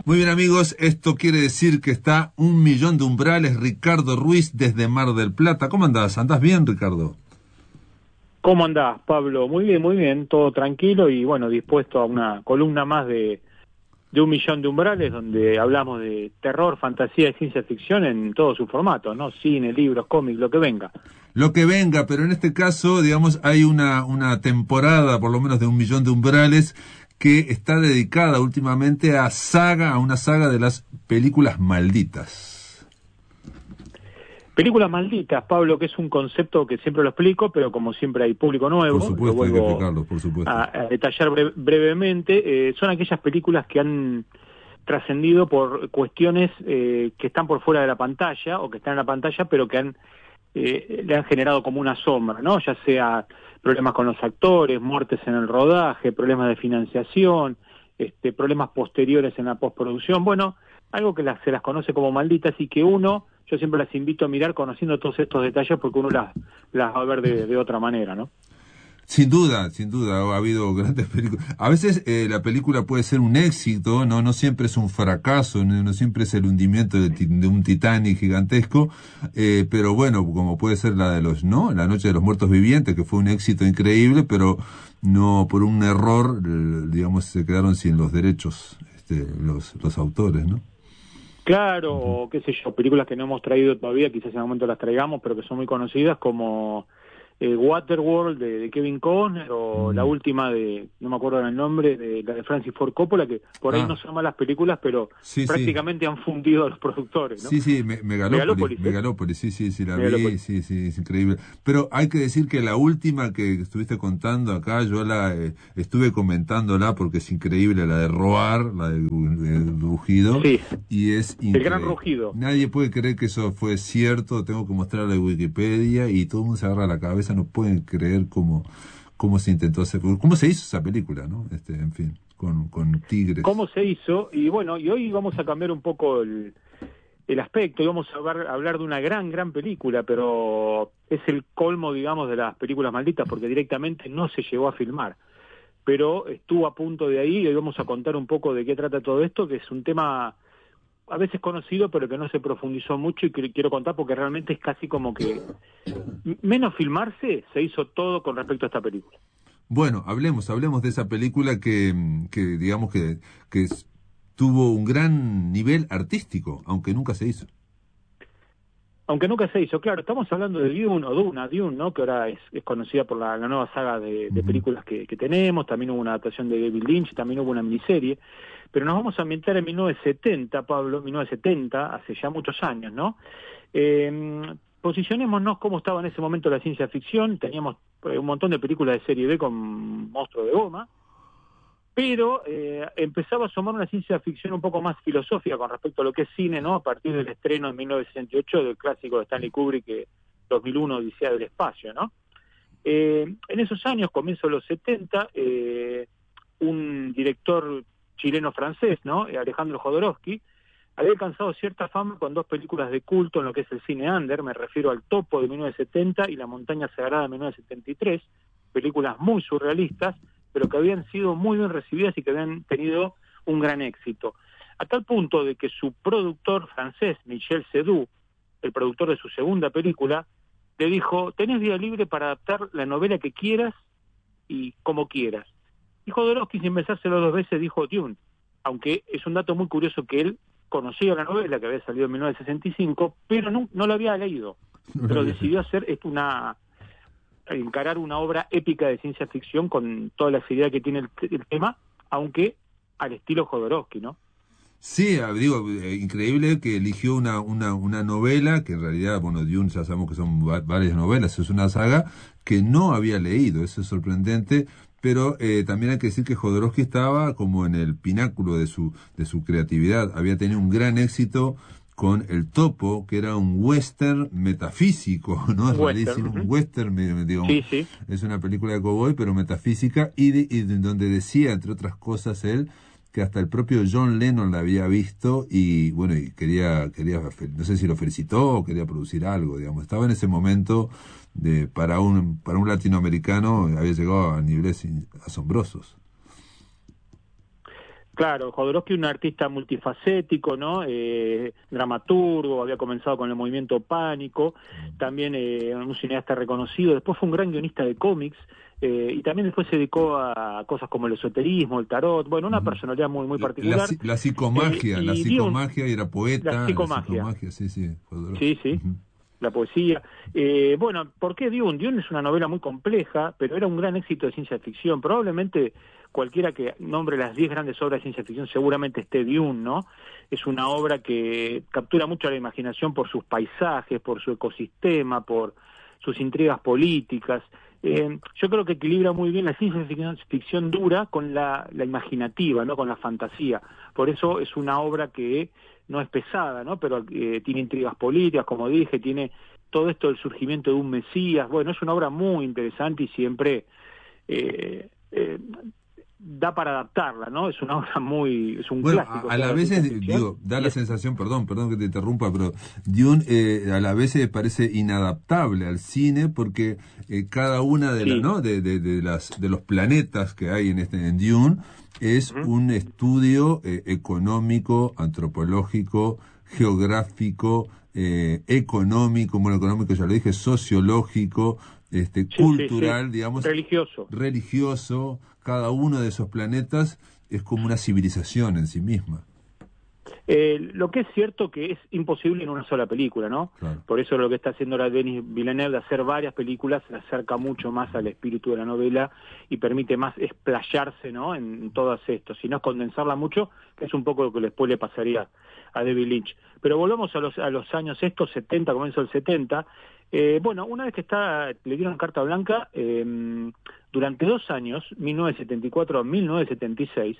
Muy bien, amigos, esto quiere decir que está 1.000.000 de umbrales. Ricardo Ruiz desde Mar del Plata. ¿Cómo andás? ¿Andás bien, Ricardo? ¿Cómo andás, Pablo? Muy bien, todo tranquilo y bueno, dispuesto a una columna más de 1.000.000 de umbrales, donde hablamos de terror, fantasía y ciencia ficción en todo su formato, ¿no? Cine, libros, cómics, lo que venga. Lo que venga, pero en este caso, digamos, hay una temporada, por lo menos de 1.000.000 de umbrales, que está dedicada últimamente a una saga de las películas malditas. Películas malditas, Pablo, que es un concepto que siempre lo explico, pero como siempre hay público nuevo, Por supuesto, lo vuelvo hay que explicarlo, por supuesto. a detallar brevemente. Son aquellas películas que han trascendido por cuestiones que están por fuera de la pantalla o que están en la pantalla, pero que le han generado como una sombra, ¿no? Ya sea problemas con los actores, muertes en el rodaje, problemas de financiación, problemas posteriores en la postproducción. Bueno, algo que se las conoce como malditas y que yo siempre las invito a mirar conociendo todos estos detalles porque uno las va a ver de otra manera, ¿no? Sin duda, ha habido grandes películas. A veces la película puede ser un éxito, no siempre es un fracaso, no siempre es el hundimiento de un Titanic gigantesco, pero bueno, como puede ser la La Noche de los Muertos Vivientes, que fue un éxito increíble, pero no por un error, digamos, se quedaron sin los derechos los autores, ¿no? Claro, o qué sé yo, películas que no hemos traído todavía, quizás en algún momento las traigamos, pero que son muy conocidas como Waterworld de Kevin Costner o la última no me acuerdo el nombre, la de Francis Ford Coppola, que por ahí no son malas películas, pero sí, prácticamente han fundido a los productores, ¿no? Sí, Megalópolis, sí, la vi, sí, es increíble. Pero hay que decir que la última que estuviste contando acá, yo la estuve comentándola porque es increíble, la de Roar, la del rugido, sí, y es increíble. El gran rugido. Nadie puede creer que eso fue cierto, tengo que mostrarle en Wikipedia y todo el mundo se agarra la cabeza, no pueden creer cómo se intentó hacer, cómo se hizo esa película, ¿no? En fin, con tigres. ¿Cómo se hizo? Y bueno, y hoy vamos a cambiar un poco el aspecto, y vamos a hablar de una gran película, pero es el colmo, digamos, de las películas malditas, porque directamente no se llegó a filmar, pero estuvo a punto de ahí, y hoy vamos a contar un poco de qué trata todo esto, que es un tema a veces conocido, pero que no se profundizó mucho, y que quiero contar porque realmente es casi como que, menos filmarse, se hizo todo con respecto a esta película. Bueno, hablemos de esa película que digamos que tuvo un gran nivel artístico, aunque nunca se hizo. Aunque nunca se hizo, claro, estamos hablando de Dune, ¿no? Que ahora es conocida por la nueva saga de películas que tenemos, también hubo una adaptación de David Lynch, también hubo una miniserie, pero nos vamos a ambientar en 1970, Pablo, 1970, hace ya muchos años, ¿no? Posicionémonos cómo estaba en ese momento la ciencia ficción, teníamos un montón de películas de serie B con monstruos de goma, pero empezaba a asomar una ciencia ficción un poco más filosófica con respecto a lo que es cine, ¿no? A partir del estreno en 1968 del clásico de Stanley Kubrick, 2001, Odisea del Espacio, ¿no? En esos años, comienzo de los 70, un director chileno-francés, ¿no? Alejandro Jodorowsky, había alcanzado cierta fama con dos películas de culto en lo que es el cine under, me refiero al Topo de 1970 y La Montaña Sagrada de 1973, películas muy surrealistas, pero que habían sido muy bien recibidas y que habían tenido un gran éxito. A tal punto de que su productor francés, Michel Seydoux, el productor de su segunda película, le dijo: tenés vía libre para adaptar la novela que quieras y como quieras. Y Jodorowsky, sin pensárselo dos veces, dijo Dune, aunque es un dato muy curioso que él conocía la novela, que había salido en 1965, pero no la había leído, pero decidió encarar una obra épica de ciencia ficción con toda la seriedad que tiene el tema, aunque al estilo Jodorowsky, ¿no? Sí, digo, increíble que eligió una novela, que en realidad, bueno, Dune ya sabemos que son varias novelas, es una saga que no había leído, eso es sorprendente, pero también hay que decir que Jodorowsky estaba como en el pináculo de su creatividad, había tenido un gran éxito con El Topo, que era un western metafísico, ¿no? Es rarísimo, un western, digamos, sí. Es una película de cowboy, pero metafísica, y donde decía, entre otras cosas, él, que hasta el propio John Lennon la había visto, y bueno, y quería, no sé si lo felicitó o quería producir algo, digamos, estaba en ese momento para un latinoamericano, había llegado a niveles asombrosos. Claro, Jodorowsky un artista multifacético, ¿no? Dramaturgo, había comenzado con el movimiento Pánico, también un cineasta reconocido, después fue un gran guionista de cómics, y también después se dedicó a cosas como el esoterismo, el tarot, bueno, una personalidad muy particular. La psicomagia, Y Dune, y era la poeta, la psicomagia, psicomagia, sí, Jodorowsky. sí, sí. La poesía. Bueno, ¿por qué Dune? Dune es una novela muy compleja, pero era un gran éxito de ciencia ficción. Probablemente cualquiera que nombre las 10 grandes obras de ciencia ficción seguramente esté Dune, ¿no? Es una obra que captura mucho la imaginación por sus paisajes, por su ecosistema, por sus intrigas políticas. Yo creo que equilibra muy bien la ciencia ficción dura con la imaginativa, ¿no? Con la fantasía. Por eso es una obra que no es pesada, ¿no? Pero tiene intrigas políticas, como dije, tiene todo esto del surgimiento de un Mesías. Bueno, es una obra muy interesante y siempre da para adaptarla, ¿no? Es una obra es un Bueno, clásico a ya la de la vez, ciencia ficción. digo, da Y la sensación, perdón que te interrumpa, pero Dune a la vez parece inadaptable al cine porque cada una de las, sí, ¿no? De los planetas que hay en Dune es un estudio económico, antropológico, geográfico, económico, bueno, económico ya lo dije, sociológico, sí, cultural, digamos, religioso. religioso. Cada uno de esos planetas es como una civilización en sí misma. Lo que es cierto que es imposible en una sola película, ¿no? Claro. Por eso lo que está haciendo ahora Denis Villeneuve de hacer varias películas se acerca mucho más al espíritu de la novela y permite más explayarse, ¿no? En todas estos, si no es condensarla mucho, que es un poco lo que después le pasaría a David Lynch. Pero volvamos a los años estos, 70, comienzo del 70. Bueno, una vez que le dieron carta blanca, durante 2 años, 1974 a 1976,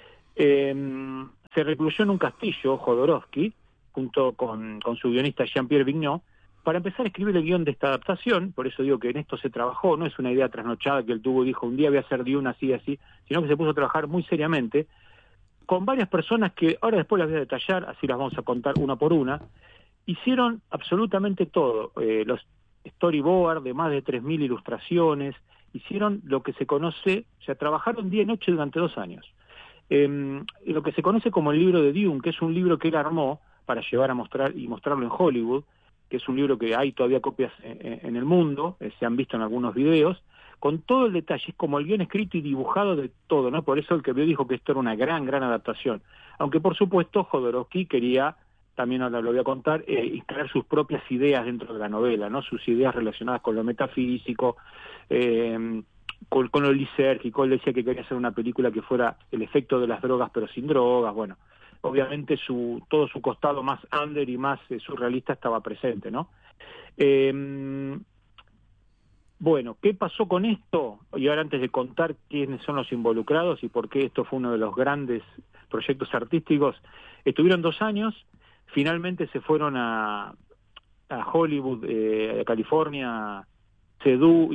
se recluyó en un castillo Jodorowsky, junto con su guionista Jean-Pierre Vigneault, para empezar a escribir el guión de esta adaptación. Por eso digo que en esto se trabajó, no es una idea trasnochada que él tuvo y dijo un día voy a hacer Dune así, sino que se puso a trabajar muy seriamente, con varias personas que ahora después las voy a detallar, así las vamos a contar una por una. Hicieron absolutamente todo, los storyboard de más de 3.000 ilustraciones, hicieron lo que se conoce, o sea, trabajaron día y noche durante 2 años. Lo que se conoce como el libro de Dune, que es un libro que él armó para llevar a mostrar y mostrarlo en Hollywood, que es un libro que hay todavía copias en el mundo, se han visto en algunos videos, con todo el detalle, es como el guión escrito y dibujado de todo, ¿no? Por eso el que vio dijo que esto era una gran adaptación. Aunque por supuesto Jodorowsky quería, también ahora lo voy a contar, instalar sus propias ideas dentro de la novela, ¿no? Sus ideas relacionadas con lo metafísico, con lo lisérgico. Él decía que quería hacer una película que fuera el efecto de las drogas pero sin drogas. Bueno, obviamente todo su costado más under y más surrealista estaba presente, ¿no? Bueno, ¿qué pasó con esto? Y ahora antes de contar quiénes son los involucrados y por qué esto fue uno de los grandes proyectos artísticos, estuvieron 2 años, finalmente se fueron a Hollywood, a California, Sedú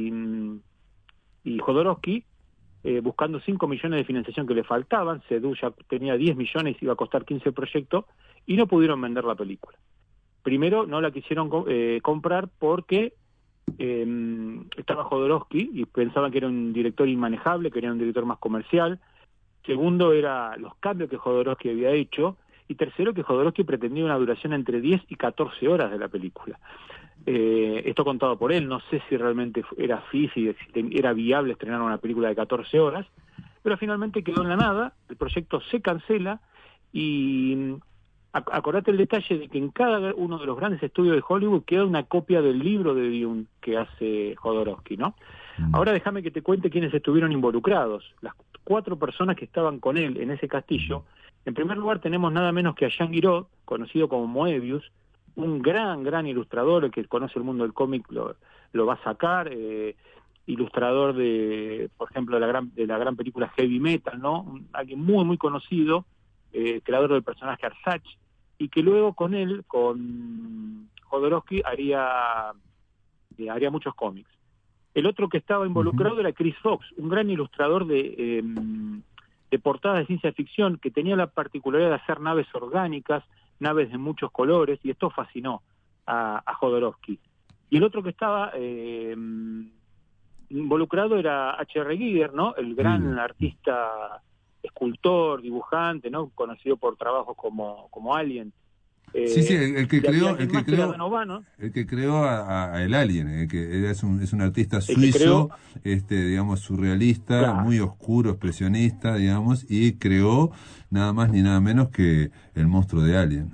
y Jodorowsky, buscando 5 millones de financiación que le faltaban. Sedú ya tenía 10 millones, iba a costar 15 el proyecto, y no pudieron vender la película. Primero, no la quisieron comprar porque estaba Jodorowsky y pensaban que era un director inmanejable, que era un director más comercial. Segundo, era los cambios que Jodorowsky había hecho. Y tercero, que Jodorowsky pretendía una duración entre 10 y 14 horas de la película. Esto contado por él, no sé si realmente era si era viable estrenar una película de 14 horas, pero finalmente quedó en la nada, el proyecto se cancela y acordate el detalle de que en cada uno de los grandes estudios de Hollywood queda una copia del libro de Dune que hace Jodorowsky, ¿no? Ahora déjame que te cuente quiénes estuvieron involucrados. Las 4 personas que estaban con él en ese castillo. En primer lugar tenemos nada menos que a Jean Giraud, conocido como Moebius, un gran ilustrador. El que conoce el mundo del cómic lo va a sacar, ilustrador de, por ejemplo, de la gran película Heavy Metal, ¿no? Alguien muy conocido, creador del personaje Arsach, y que luego con Jodorowsky haría muchos cómics. El otro que estaba involucrado era Chris Fox, un gran ilustrador de portadas de ciencia ficción, que tenía la particularidad de hacer naves orgánicas, naves de muchos colores, y esto fascinó a Jodorowsky. Y el otro que estaba involucrado era H.R. Giger, ¿no? El gran artista escultor, dibujante, ¿no? Conocido por trabajos como Alien. Sí, el que creó, el que creó a el Alien, que es un artista el que suizo, creó, digamos, surrealista, claro, muy oscuro, expresionista, digamos, y creó nada más ni nada menos que el monstruo de Alien.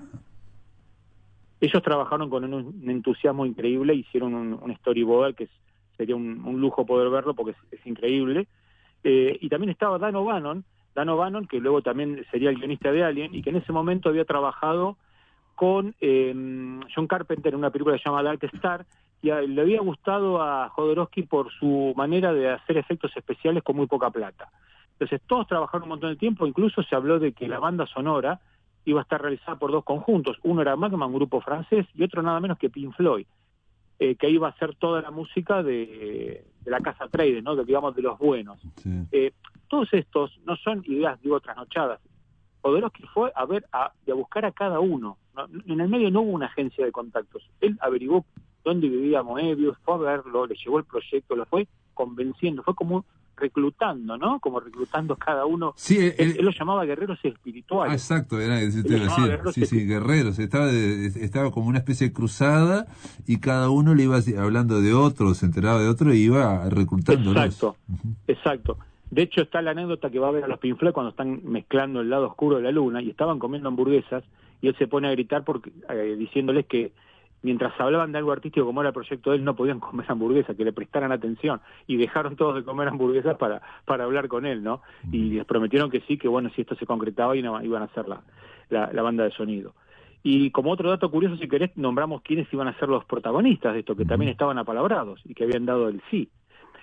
ellos trabajaron con un entusiasmo increíble, hicieron un storyboard que sería un lujo poder verlo porque es increíble. Y también estaba Dan O'Bannon, que luego también sería el guionista de Alien, y que en ese momento había trabajado con John Carpenter en una película que se llama Dark Star, y le había gustado a Jodorowsky por su manera de hacer efectos especiales con muy poca plata. Entonces todos trabajaron un montón de tiempo, incluso se habló de que la banda sonora iba a estar realizada por dos conjuntos, uno era Magma, un grupo francés, y otro nada menos que Pink Floyd, que iba a hacer toda la música de la casa Atreides, ¿no? Digamos, de los buenos. Sí. Todos estos no son ideas, digo, trasnochadas. Jodorowsky fue a buscar a cada uno. ¿No? En el medio no hubo una agencia de contactos. Él averiguó dónde vivía Moebius, fue a verlo, le llevó el proyecto, lo fue convenciendo, fue como reclutando, ¿no? Como reclutando cada uno. Sí, él lo llamaba guerreros espirituales. Exacto, era eso te iba a decir. Sí, guerreros. Estaba como una especie de cruzada y cada uno le iba hablando de otro, se enteraba de otro y iba reclutándolos. Exacto, exacto. De hecho, está la anécdota que va a ver a los Pink Floyd cuando están mezclando el lado oscuro de la luna y estaban comiendo hamburguesas y él se pone a gritar diciéndoles que mientras hablaban de algo artístico como era el proyecto de él, no podían comer hamburguesas, que le prestaran atención, y dejaron todos de comer hamburguesas para hablar con él, ¿no? Y les prometieron que sí, que bueno, si esto se concretaba iban a hacer la banda de sonido. Y como otro dato curioso, si querés, nombramos quiénes iban a ser los protagonistas de esto, que también estaban apalabrados y que habían dado el sí.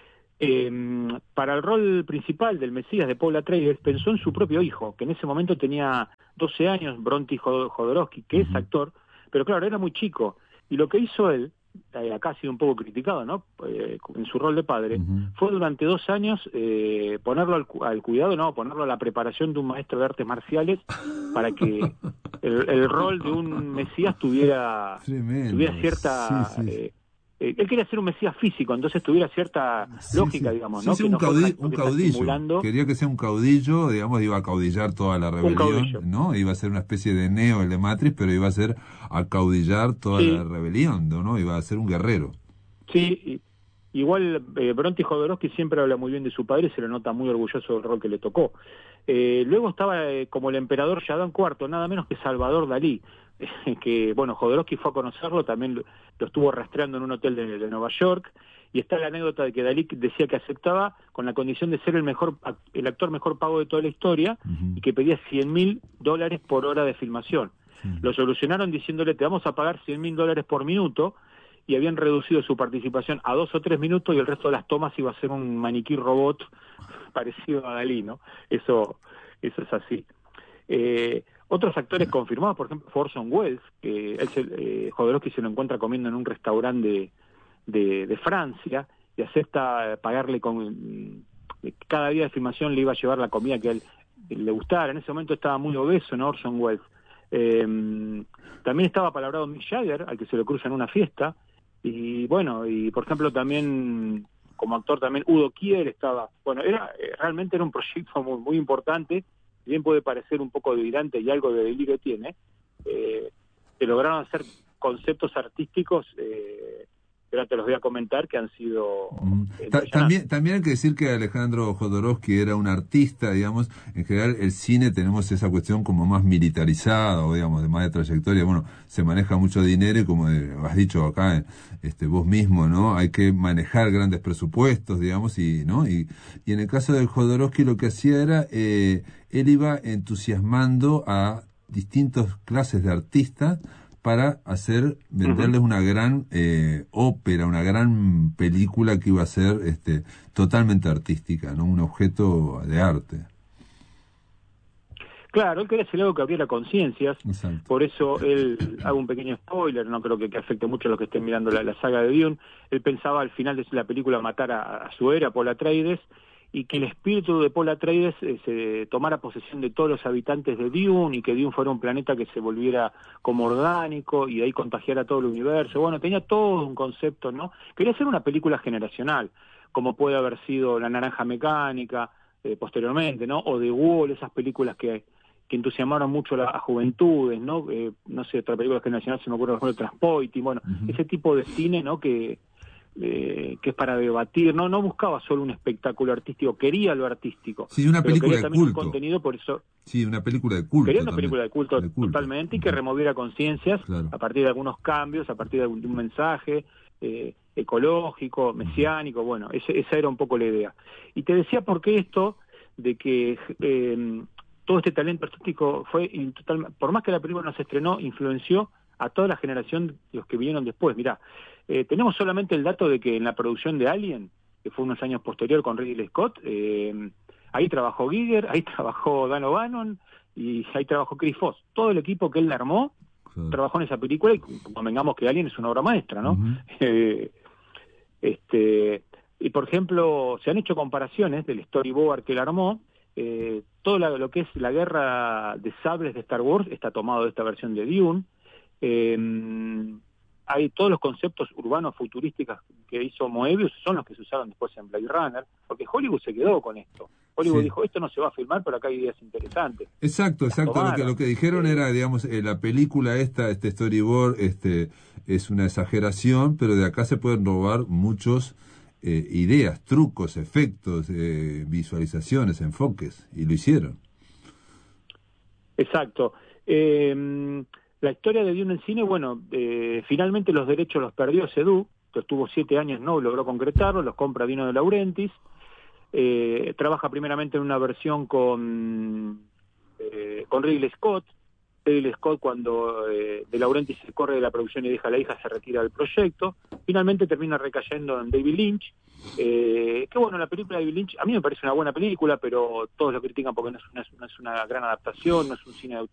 Para el rol principal del Mesías de Paul Atreides pensó en su propio hijo, que en ese momento tenía 12 años, Bronty Jodorowsky, que es actor, pero claro, era muy chico. Y lo que hizo él, acá ha sido un poco criticado, ¿no? En su rol de padre, fue durante 2 años ponerlo al cuidado, ¿no? Ponerlo a la preparación de un maestro de artes marciales para que el rol de un Mesías tuviera cierta... Sí. Él quería ser un Mesías físico, entonces tuviera cierta lógica, digamos, ¿no? Sí, que un caudillo. Quería que sea un caudillo, digamos, iba a caudillar toda la rebelión, ¿no? Iba a ser una especie de Neo, el de Matrix, pero iba a ser a caudillar toda la rebelión, ¿no? Iba a ser un guerrero. Sí, igual Bronty Jodorowsky siempre habla muy bien de su padre, se lo nota muy orgulloso del rol que le tocó. Luego estaba como el emperador Yadán IV, nada menos que Salvador Dalí, que, bueno, Jodorowsky fue a conocerlo, también lo estuvo rastreando en un hotel de Nueva York, y está la anécdota de que Dalí decía que aceptaba con la condición de ser el actor mejor pago de toda la historia, y que pedía $100.000 por hora de filmación. Lo solucionaron diciéndole, te vamos a pagar $100.000 por minuto, y habían reducido su participación a 2 o 3 minutos, y el resto de las tomas iba a ser un maniquí robot parecido a Dalí, ¿no? Eso es así. Otros actores confirmados, por ejemplo, Orson Welles, que Jodorowsky se lo encuentra comiendo en un restaurante de Francia y acepta pagarle cada día de filmación le iba a llevar la comida que a él le gustara. En ese momento estaba muy obeso, ¿no? Orson Welles. También estaba apalabrado Mick Jagger, al que se le cruza en una fiesta, y bueno, y por ejemplo también como actor también Udo Kier estaba. Bueno, realmente era un proyecto muy, muy importante. Bien puede parecer un poco delirante y algo de delirio tiene, se lograron hacer conceptos artísticos, ahora te los voy a comentar, que han sido... También hay que decir que Alejandro Jodorowsky era un artista, digamos. En general el cine tenemos esa cuestión como más militarizada, o digamos, de más de trayectoria. Bueno, se maneja mucho dinero y como has dicho acá, vos mismo, ¿no? Hay que manejar grandes presupuestos, digamos, ¿no? Y en el caso de Jodorowsky lo que hacía era, él iba entusiasmando a distintas clases de artistas para venderles una gran ópera, una gran película que iba a ser totalmente artística, ¿no? Un objeto de arte. Claro, él quería hacer algo que abriera conciencias, Exacto. Por eso él, hago un pequeño spoiler, no creo que afecte mucho a los que estén mirando la saga de Dune, él pensaba al final de la película matar a su héroe, a Paul Atreides, y que el espíritu de Paul Atreides se tomara posesión de todos los habitantes de Dune, y que Dune fuera un planeta que se volviera como orgánico, y de ahí contagiara todo el universo. Bueno, tenía todo un concepto, ¿no? Quería hacer una película generacional, como puede haber sido La Naranja Mecánica, posteriormente, ¿no? O The Wall, esas películas que entusiasmaron mucho a juventudes, ¿no? No sé, otra película generacional, se me ocurre, por ejemplo, Transpoiting, bueno, ese tipo de cine, ¿no? Que es para debatir, no buscaba solo un espectáculo artístico, quería lo artístico. Sí, una pero película quería de también culto. un contenido, por eso... Sí, una película de culto. Quería una también. película de culto, totalmente, y que removiera conciencias a partir de algunos cambios, a partir de un mensaje ecológico, mesiánico, bueno, esa era un poco la idea. Y te decía por qué esto, de que todo este talento artístico fue, por más que la película no se estrenó, influenció a toda la generación de los que vinieron después. Mirá, tenemos solamente el dato de que en la producción de Alien, que fue unos años posterior con Ridley Scott, ahí trabajó Giger, ahí trabajó Dan O'Bannon y ahí trabajó Chris Foss. Todo el equipo que él armó trabajó en esa película, y convengamos que Alien es una obra maestra, ¿no? Y por ejemplo, se han hecho comparaciones del storyboard que él armó. Todo lo que es la guerra de sables de Star Wars está tomado de esta versión de Dune. Hay todos los conceptos urbanos futurísticos que hizo Moebius son los que se usaron después en Blade Runner, porque Hollywood se quedó con esto. Hollywood dijo, esto no se va a filmar, pero acá hay ideas interesantes. Exacto. Lo que dijeron era, digamos, la película este storyboard, es una exageración, pero de acá se pueden robar muchos ideas, trucos, efectos, visualizaciones, enfoques, y lo hicieron. Exacto. La historia de Dune en cine, bueno, finalmente los derechos los perdió Seydoux, que estuvo 7 años, no logró concretarlo, los compra Dino De Laurentiis. Trabaja primeramente en una versión con Ridley Scott. Ridley Scott, cuando De Laurentiis se corre de la producción y deja a la hija, se retira del proyecto. Finalmente termina recayendo en David Lynch. Que bueno, la película de David Lynch a mí me parece una buena película, pero todos lo critican porque no es una gran adaptación, no es un cine